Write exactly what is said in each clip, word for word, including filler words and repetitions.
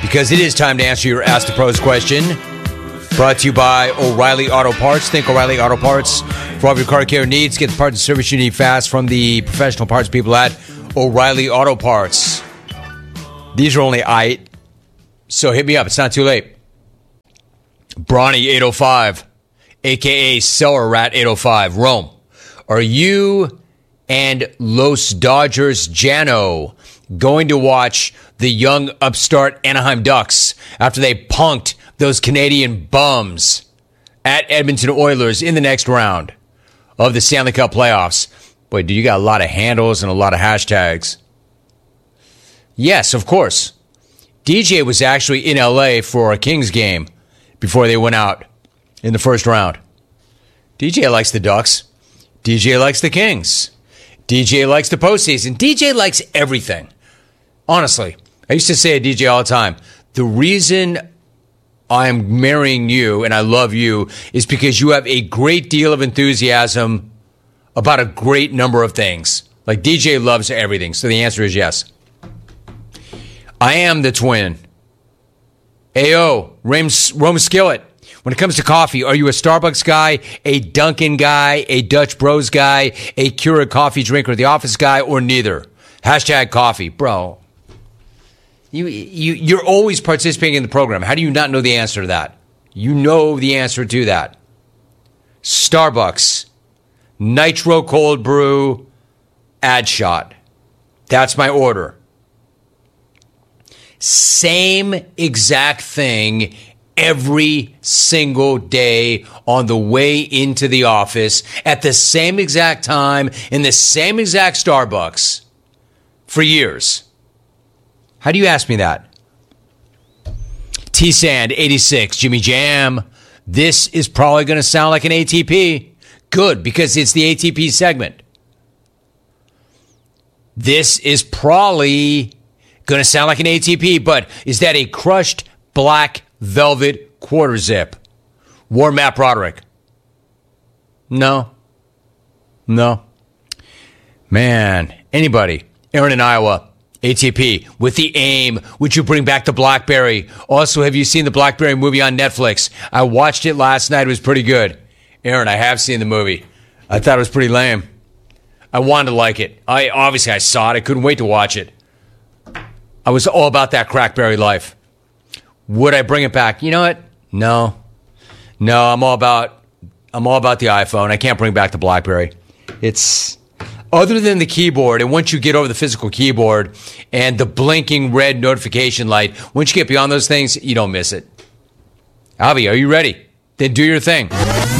because it is time to answer your Ask the Pros question. Brought to you by O'Reilly Auto Parts. Think O'Reilly Auto Parts for all of your car care needs. Get the parts and service you need fast from the professional parts people at O'Reilly Auto Parts. These are only I. So hit me up. It's not too late. Bronny eight oh five, a k a. Cellar Rat eight oh five. Rome, are you and Los Dodgers Jano going to watch the young upstart Anaheim Ducks after they punked those Canadian bums at Edmonton Oilers in the next round of the Stanley Cup playoffs? Boy, dude, you got a lot of handles and a lot of hashtags. Yes, of course. D J was actually in L A for a Kings game before they went out in the first round. D J likes the Ducks. D J likes the Kings. D J likes the postseason. D J likes everything. Honestly, I used to say to D J all the time, the reason I'm marrying you and I love you is because you have a great deal of enthusiasm about a great number of things. Like D J loves everything. So the answer is yes. I am the twin. Ayo, Rome Skillet. When it comes to coffee, are you a Starbucks guy, a Dunkin' guy, a Dutch Bros guy, a Keurig coffee drinker, the office guy, or neither? Hashtag coffee. Bro, you, you, you're always participating in the program. How do you not know the answer to that? You know the answer to that. Starbucks, Nitro Cold Brew, Ad Shot. That's my order. Same exact thing every single day on the way into the office at the same exact time in the same exact Starbucks for years. How do you ask me that? T-Sand eighty-six, Jimmy Jam. This is probably going to sound like an A T P. Good, because it's the A T P segment. This is probably going to sound like an A T P, but is that a crushed black velvet quarter zip? War Matt Roderick. No. No. Man, anybody. Aaron in Iowa. A T P. With the aim, would you bring back the BlackBerry? Also, have you seen the BlackBerry movie on Netflix? I watched it last night. It was pretty good. Aaron, I have seen the movie. I thought it was pretty lame. I wanted to like it. I obviously I saw it. I couldn't wait to watch it. I was all about that crackberry life. Would I bring it back? You know what? No. No, I'm all about I'm all about the iPhone. I can't bring back the BlackBerry. It's other than the keyboard, and once you get over the physical keyboard and the blinking red notification light, once you get beyond those things, you don't miss it. Avi, are you ready? Then do your thing.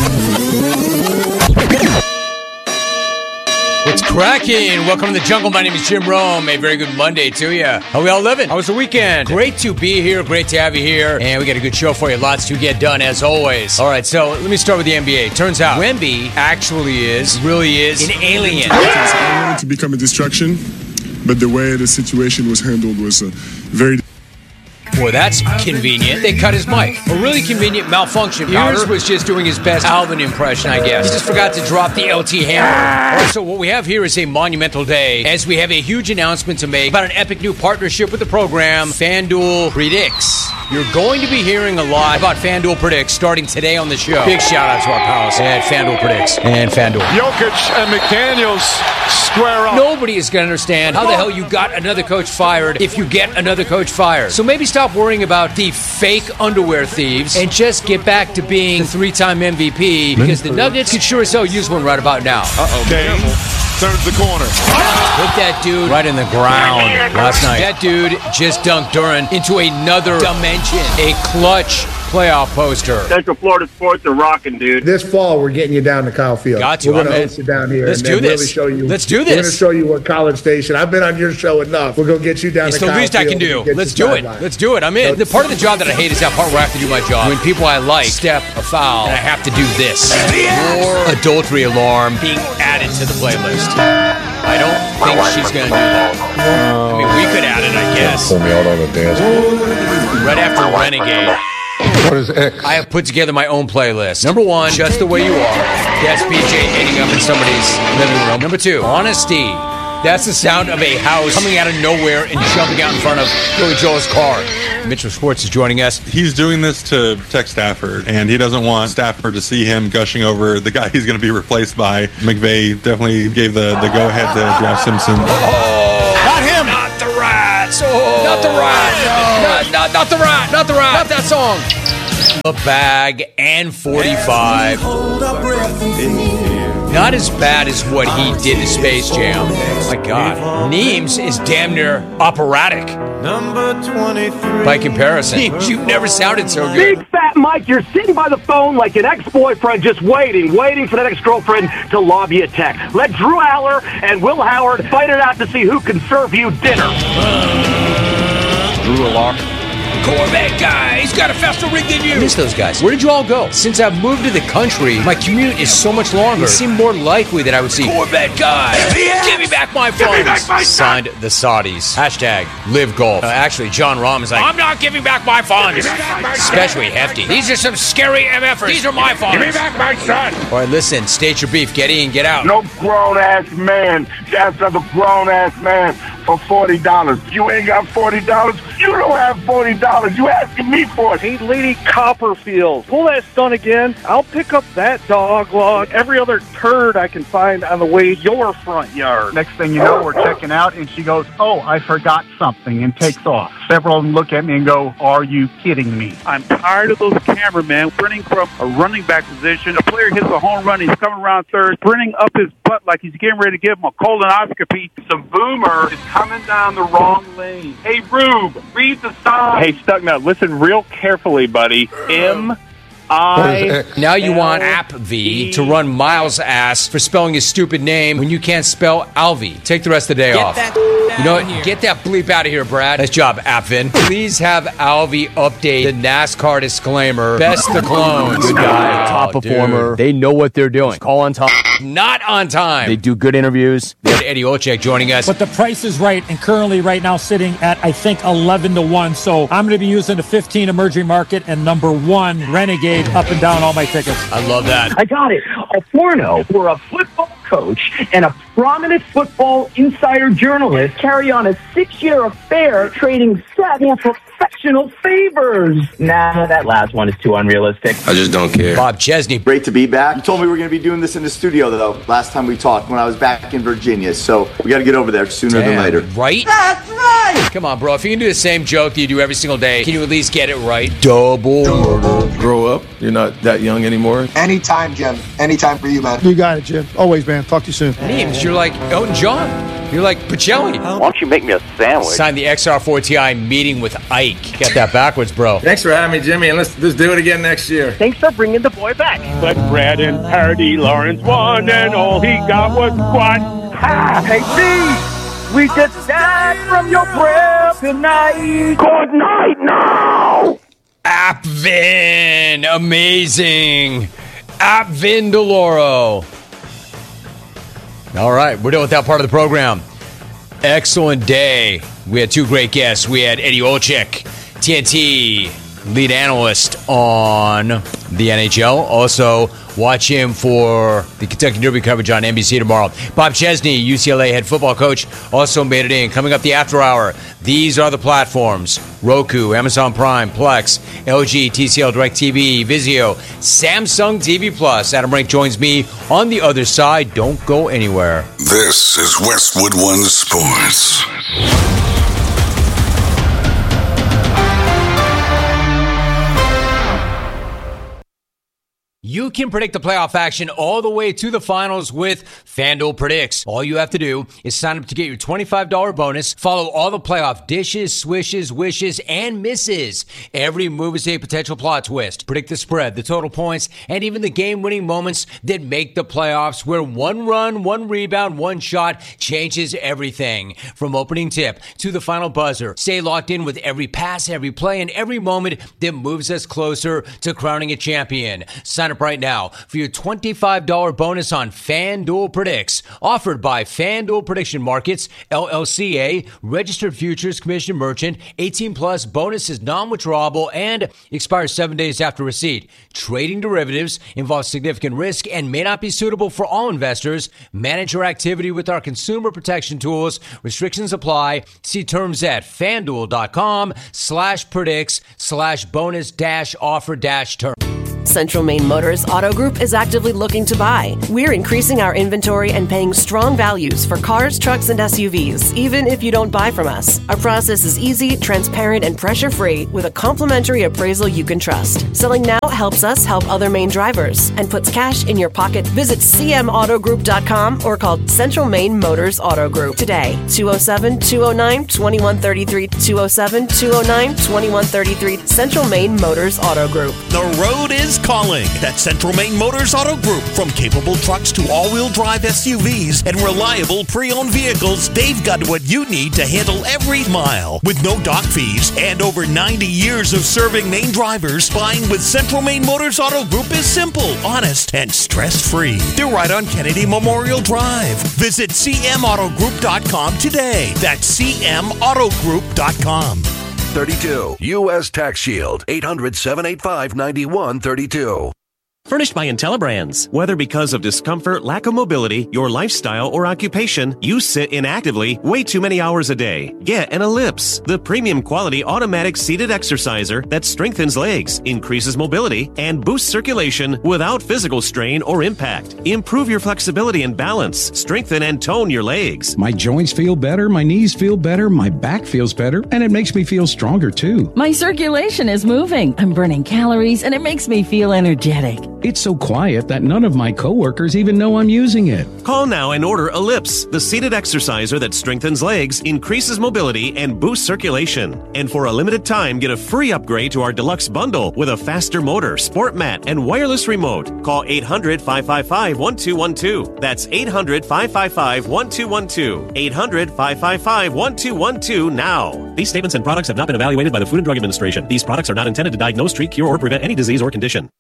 What's cracking? Welcome to the jungle. My name is Jim Rome. A very good Monday to you. How we all living? How was the weekend? Great to be here. Great to have you here. And we got a good show for you. Lots to get done, as always. All right, so let me start with the N B A. Turns out Wemby actually is, really is, an alien. I wanted to become a distraction, but the way the situation was handled was uh, very... Boy, that's convenient. They cut his mic. A really convenient malfunction. Yours was just doing his best Alvin impression, I guess. He just forgot to drop the L T hammer. Also, what we have here is a monumental day, as we have a huge announcement to make about an epic new partnership with the program, FanDuel Predicts. You're going to be hearing a lot about FanDuel Predicts starting today on the show. Big shout out to our pals at FanDuel Predicts and FanDuel. Jokic and McDaniels square up. Nobody is going to understand how the hell you got another coach fired if you get another coach fired. So maybe stop worrying about the fake underwear thieves and just get back to being the three-time M V P, because the Nuggets could sure as hell use one right about now. Uh-oh, Kane turns the corner. Hit that dude right in the ground last night. That dude just dunked Duran into another dimension. A clutch playoff poster. Central Florida sports are rocking, dude. This fall, we're getting you down to Kyle Field. Got to. We're going to host you down here. Let's and do this. Really show you, Let's do this. We're going to show you what College Station. I've been on your show enough. We're going to get you down it's to Kyle Field. It's the least I can do. Let's do it. Let's do it. I'm in. The part of the job that I hate is that part where I have to do my job. When people I like step a foul, and I have to do this. More adultery alarm being added to the playlist. I don't think she's going to do that. I mean, we could add it, I guess. Pull me out on the dance floor. Right after Renegade. What is X? I have put together my own playlist. Number one, Just the Way You Are. That's P J ending up in somebody's living room. Number two, Honesty. That's the sound of a house coming out of nowhere and jumping out in front of Billy Joel's car. Mitchell Schwartz is joining us. He's doing this to protect Stafford, and he doesn't want Stafford to see him gushing over the guy he's going to be replaced by. McVay definitely gave the, the go-ahead to Josh Simpson. Oh, not him! Not the Rats! Oh, not the Rats! No. Not, not, not the Rat! Not the Rat! Not that song! A bag and forty-five. Not as bad as what he did to Space Jam. My God. Neems is damn near operatic. Number twenty-three. By comparison. Neems, you've never sounded so good. Big fat Mike, you're sitting by the phone like an ex-boyfriend just waiting, waiting for that ex-girlfriend to lob you a text. Let Drew Aller and Will Howard fight it out to see who can serve you dinner. Drew Aller. Corvette guy, he's got a faster rig than you. I miss those guys. Where did you all go? Since I've moved to the country, my commute is so much longer. It seemed more likely that I would see Corvette guy. Yes. Give me back my funds. Give me back my Signed the Saudis. Hashtag live golf. Uh, actually, John Rahm is like, I'm not giving back my funds. Back my Especially hefty. These are some scary M Fers. These are my funds. Give me back my son. All right, listen, state your beef. Get in, get out. No grown-ass man shouts at a grown-ass man for forty dollars. You ain't got forty dollars. You don't have forty dollars. You asking me for it. Hey, Lady Copperfield, pull that stunt again. I'll pick up that dog log, every other turd I can find on the way to your front yard. Next thing you know, we're checking out, and she goes, oh, I forgot something, and takes off. Several of them look at me and go, are you kidding me? I'm tired of those cameramen sprinting from a running back position. A player hits a home run, he's coming around third, sprinting up his butt like he's getting ready to give him a colonoscopy. Some boomer is coming down the wrong lane. Hey, Rube, read the sign. Hey, Stucknut, listen real carefully, buddy. M I Now you want App V to run Miles' ass for spelling his stupid name when you can't spell Alvy. Take the rest of the day Get off. That you know what? Get that bleep out of here, Brad. Nice job, Appvin. Please have Alvy update the NASCAR disclaimer. Best the clones. Good guy, top oh, performer. Dude. They know what they're doing. Call on time. Not on time. They do good interviews. We had Eddie Olczyk joining us. But the price is right, and currently right now sitting at, I think, eleven to one. So I'm going to be using the fifteen emerging market and number one Renegade up and down all my tickets. I love that. I got it. A porno where a football coach and a prominent football insider journalist carry on a six-year affair trading sex for professional favors. Nah, that last one is too unrealistic. I just don't care. Bob Chesney. Great to be back. You told me we were going to be doing this in the studio, though, last time we talked when I was back in Virginia. So we got to get over there sooner Damn, than later. Right? That's right! Come on, bro. If you can do the same joke that you do every single day, can you at least get it right? Double murder. Grow up. You're not that young anymore. Anytime, Jim. Anytime for you, man. You got it, Jim. Always, man. Talk to you soon. Neems, you're like Elton John. You're like Pacelli. Why don't you make me a sandwich? Sign the X R four T I meeting with Ike. Got that backwards, bro. Thanks for having me, Jimmy, and let's, let's do it again next year. Thanks for bringing the boy back. But Brad and Hardy Lawrence won, and all he got was squat. Ha! Hey, B! We just died from your breath tonight. Good night now! Appvin! Amazing! Appvin DeLauro. All right, we're done with that part of the program. Excellent day. We had two great guests. We had Eddie Olczyk, T N T lead analyst on the N H L. Also, watch him for the Kentucky Derby coverage on N B C tomorrow. Bob Chesney, U C L A head football coach, also made it in. Coming up the after hour, these are the platforms: Roku, Amazon Prime, Plex, L G, T C L, DirecTV, Vizio, Samsung T V Plus. Adam Rank joins me on the other side. Don't go anywhere. This is Westwood One Sports. You can predict the playoff action all the way to the finals with FanDuel Predicts. All you have to do is sign up to get your twenty-five dollars bonus. Follow all the playoff dishes, swishes, wishes, and misses. Every move is a potential plot twist. Predict the spread, the total points, and even the game-winning moments that make the playoffs, where one run, one rebound, one shot changes everything. From opening tip to the final buzzer, stay locked in with every pass, every play, and every moment that moves us closer to crowning a champion. Sign up right right now for your twenty-five dollars bonus on FanDuel Predicts. Offered by FanDuel Prediction Markets, L L C A, registered futures commission merchant, eighteen plus, bonus is non-withdrawable and expires seven days after receipt. Trading derivatives involves significant risk and may not be suitable for all investors. Manage your activity with our consumer protection tools. Restrictions apply. See terms at FanDuel.com slash predicts slash bonus dash offer dash term. Central Maine Motors Auto Group is actively looking to buy. We're increasing our inventory and paying strong values for cars, trucks, and S U Vs, even if you don't buy from us. Our process is easy, transparent, and pressure-free with a complimentary appraisal you can trust. Selling now helps us help other Maine drivers and puts cash in your pocket. Visit c m auto group dot com or call Central Maine Motors Auto Group today. two oh seven, two oh nine, two one three three, two oh seven, two oh nine, two one three three, Central Maine Motors Auto Group. The road is calling. That's Central Maine Motors Auto Group. From capable trucks to all-wheel drive S U Vs and reliable pre-owned vehicles, they've got what you need to handle every mile. With no dock fees and over ninety years of serving Maine drivers, buying with Central Maine Motors Auto Group is simple, honest, and stress-free. They're right on Kennedy Memorial Drive. Visit c m auto group dot com today. That's c m auto group dot com. thirty-two. U S Tax Shield. eight hundred, seven eight five, nine one three two. Furnished by IntelliBrands. Whether because of discomfort, lack of mobility, your lifestyle, or occupation, you sit inactively way too many hours a day. Get an Ellipse, the premium quality automatic seated exerciser that strengthens legs, increases mobility, and boosts circulation without physical strain or impact. Improve your flexibility and balance. Strengthen and tone your legs. My joints feel better, my knees feel better, my back feels better, and it makes me feel stronger too. My circulation is moving. I'm burning calories, and it makes me feel energetic. It's so quiet that none of my coworkers even know I'm using it. Call now and order Ellipse, the seated exerciser that strengthens legs, increases mobility, and boosts circulation. And for a limited time, get a free upgrade to our deluxe bundle with a faster motor, sport mat, and wireless remote. Call eight hundred, five five five, one two one two. That's eight hundred, five five five, one two one two. eight hundred, five five five, one two one two now. These statements and products have not been evaluated by the Food and Drug Administration. These products are not intended to diagnose, treat, cure, or prevent any disease or condition.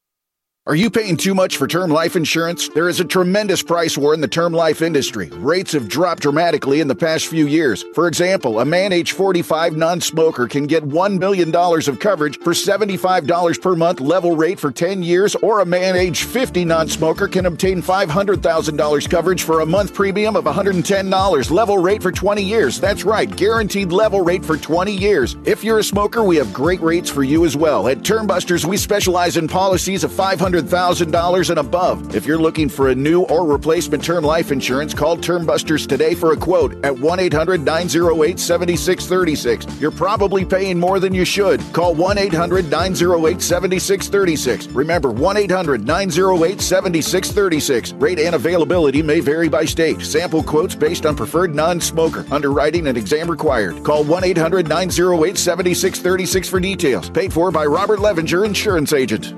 Are you paying too much for term life insurance? There is a tremendous price war in the term life industry. Rates have dropped dramatically in the past few years. For example, a man age forty-five non-smoker can get one million dollars of coverage for seventy-five dollars per month level rate for ten years, or a man age fifty non-smoker can obtain five hundred thousand dollars coverage for a month premium of one hundred ten dollars level rate for twenty years. That's right, guaranteed level rate for twenty years. If you're a smoker, we have great rates for you as well. At Term Busters, we specialize in policies of five hundred thousand dollars and above. If you're looking for a new or replacement term life insurance, call Term Busters today for a quote at one eight hundred, nine oh eight, seven six three six. You're probably paying more than you should. Call one eight hundred, nine oh eight, seven six three six. Remember, one eight hundred, nine oh eight, seven six three six. Rate and availability may vary by state. Sample quotes based on preferred non-smoker. Underwriting and exam required. Call one eight hundred, nine oh eight, seven six three six for details. Paid for by Robert Levenger, insurance agent.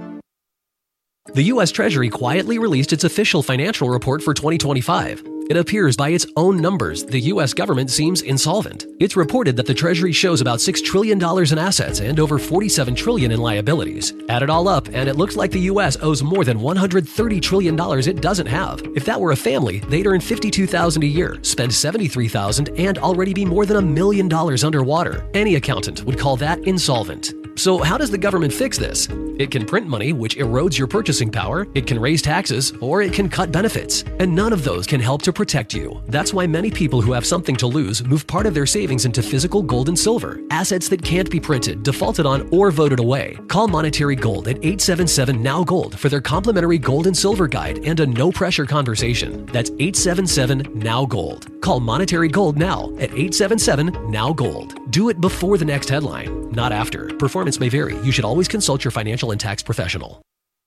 The U S Treasury quietly released its official financial report for twenty twenty-five. It appears by its own numbers, the U S government seems insolvent. It's reported that the Treasury shows about six trillion dollars in assets and over forty-seven trillion dollars in liabilities. Add it all up, and it looks like the U S owes more than one hundred thirty trillion dollars it doesn't have. If that were a family, they'd earn fifty-two thousand dollars a year, spend seventy-three thousand dollars, and already be more than a million dollars underwater. Any accountant would call that insolvent. So how does the government fix this? It can print money, which erodes your purchasing power, it can raise taxes, or it can cut benefits. And none of those can help to protect you. That's why many people who have something to lose move part of their savings into physical gold and silver, assets that can't be printed, defaulted on, or voted away. Call Monetary Gold at eight seven seven, N O W Gold for their complimentary gold and silver guide and a no-pressure conversation. That's eight seven seven, N O W Gold. Call Monetary Gold now at eight seven seven, N O W Gold. Do it before the next headline, not after. Performance may vary. You should always consult your financial and tax professional.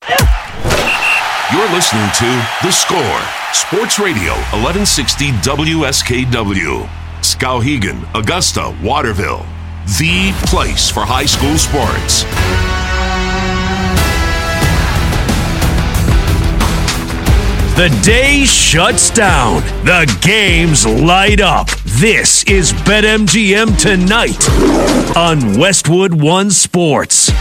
You're listening to The Score, Sports Radio, eleven sixty W S K W. Skowhegan, Augusta, Waterville. The place for high school sports. The day shuts down. The games light up. This is BetMGM Tonight on Westwood One Sports.